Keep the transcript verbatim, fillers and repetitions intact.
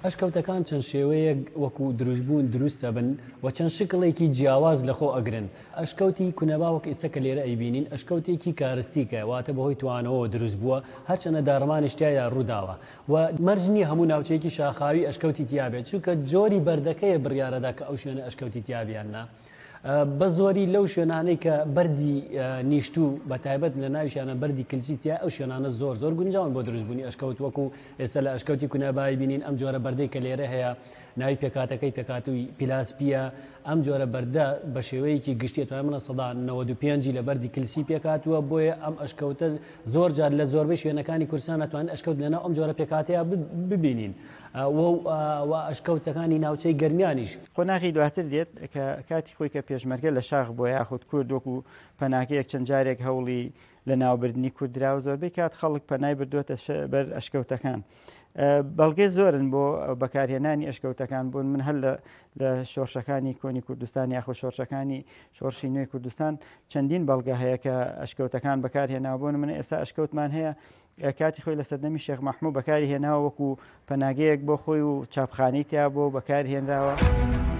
ئەشکەوتەکان چەند شێوەیەک وەکو دروستبوون دروستە بن و چەند شکڵێکی جیاواز لەخۆ ئەگرن. ئەشکەوتی کونەبا وەک ئێستا کە لێرە ئەیبینین ئەشکەوتێکی کارستیکە، واتە بەهۆی توانەوە دروست بووە، هەرچەنە داڕمانیش تایدا ڕووداوە و مەرج نییە هەموو ناوچەیەکی شاخاوی ئەشکەوتی تیابێت، چونکە جۆری بەردەکەیە بڕیارەدا کە ئەو شوێنە ئەشکەوتی تیابیاننا. بە زۆری لەو شوێنانەی کە بەردی نیشتوو بە تایبەت لە ناویشانە بەردی کلسیتیا ئەو شوێنانە زۆر زۆر گونجاون بۆ دروستبوونی ئەشکەوت، وەکو ئێستا لە ئەشکەوتی کونەبایی بینین ئەم جۆرە بەردەی کە لێرە هەیە ناوی پێکاتەکەی پێکاتووی پیلاسپیە. ئەم جۆرە بەردە بە شێوەیەکی گشتی توانای منە سەدا نەوەد و پێنجی لە بەردی کلسی پێکاتووە، بۆیە ئەم ئەشکەوتە زۆر جار لە زۆربەی شوێنەکانی کوردستان ناتوانن ئەشکەوت لەناو ئەم جۆرە پێکاتەیە ببینین و ئەشکەوتەکانی ناوچەی گەرمیانیش. قۆناغی دواتر دێت کە کاتی خۆی کە پێشمەرگە لە شاخ بۆ یاخود کورد وەکو پەناکەیەک چەند جارێک هەوڵی لە ناوبردنی کوردرا و زۆربەی کات خەڵک پەنای بردووەتە بەر ئەشکەوتەکان. بەڵگەی زۆرن بۆ بەکارهێنانی ئەشکەوتەکان بوون. من هەر لە شۆڕشەکانی کۆنی کوردستان یاخۆ شۆڕشەکانی شۆڕشی نوێی کوردستان چەندین بەڵگە هەیە کە ئەشکەوتەکان بەکارهێنابوون. من ئێستا ئەشکەوتمان هەیە کاتی خۆی لە سەردەمی شێخ مەحموود بەکاری هێناوە وەکو پەناگەیەک بۆ خۆی و چاپخانەی تیا بۆ بەکارهێنراوە.